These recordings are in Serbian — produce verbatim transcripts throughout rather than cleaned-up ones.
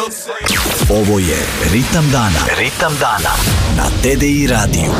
Ovo je Ritam dana. Ritam dana na T D I radiju.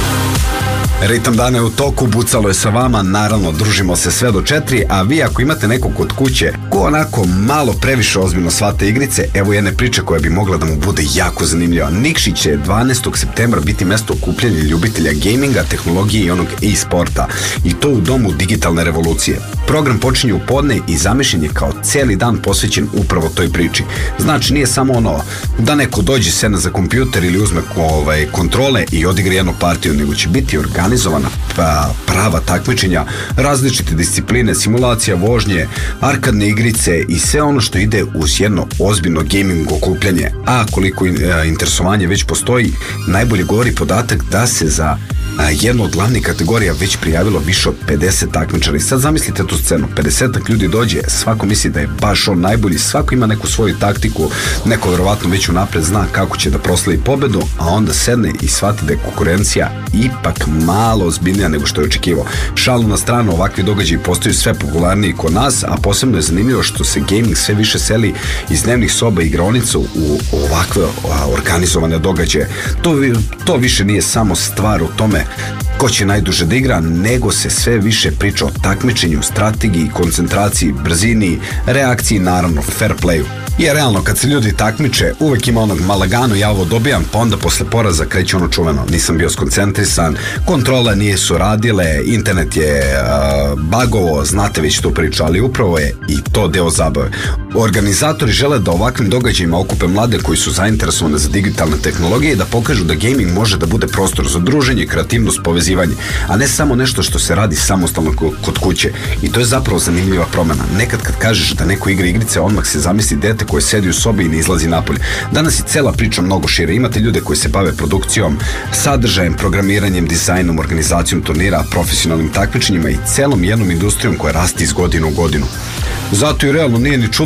Ritam dana je u toku, Bucalo je sa vama, naravno družimo se sve do četiri, a vi ako imate nekog kod kuće ko onako malo previše ozbiljno shvata igrice, evo jedne priče koja bi mogla da mu bude jako zanimljiva. Nikšić će dvanaestog septembra biti mesto okupljanja ljubitelja gaminga, tehnologije i onog e-sporta, i to u domu digitalne revolucije. Program počinje u podne i zamišljen je kao celi dan posvećen upravo toj priči. Znači nije samo ono da neko dođe, sedne za kompjuter ili uzme ovaj, kontrole i odigra jednu partiju, nego će biti organizovana pa, prava takmičenja, različite discipline, simulacija vožnje, arkadne igrice i sve ono što ide uz jedno ozbiljno gaming okupljanje. A koliko interesovanje već postoji, najbolje govori podatak da se za jednu od glavnih kategorija već prijavilo više od pedeset takmičara. I sad zamislite tu scenu, pedeset ljudi dođe, svako misli da je baš on najbolji, svako ima neku svoju taktiku, neko verovatno već unapred zna kako će da proslavi pobedu, a onda sedne i shvati da je konkurencija ipak malo ozbiljnija nego što je očekivao. Šalu na stranu, ovakvi događaji postaju sve popularniji kod nas, a posebno je zanimljivo što se gaming sve više seli iz dnevnih soba i igraonica u ovakve organizovane događaje. To, to više nije samo stvar u tome ko će najduže da igra, nego se sve više priča o takmičenju, strategiji, koncentraciji, brzini, reakciji, naravno fair playu. Jer realno kad se ljudi takmiče uvek ima onog malagano, ja ovo dobijam, pa onda posle poraza kreće ono čuveno, nisam bio skoncentrisan, kontrole nisu radile, internet je uh, bagovo, znate već tu priču, ali upravo je i to deo zabave. Organizatori žele da ovakvim događajima okupe mlade koji su zainteresovane za digitalne tehnologije i da pokažu da gaming može da bude prostor za druženje, kreativnost, povezivanje, a ne samo nešto što se radi samostalno kod kuće. I to je zapravo zanimljiva promena. Nekad kad kažeš da neko igra igrice, odmah se zamisli dete koje sedi u sobi i ne izlazi napolje. Danas je cela priča mnogo šire. Imate ljude koji se bave produkcijom, sadržajem, programiranjem, dizajnom, organizacijom turnira, profesionalnim takmičenjima i celom jednom industrijom koja rasti iz godine u godinu. Zato i realno nije ni čudno